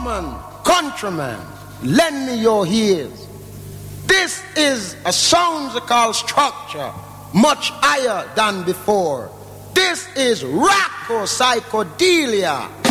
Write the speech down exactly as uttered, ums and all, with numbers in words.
Woman, countryman, lend me your ears. This is a soundical structure much higher than before. This is Rocco Psychedelia.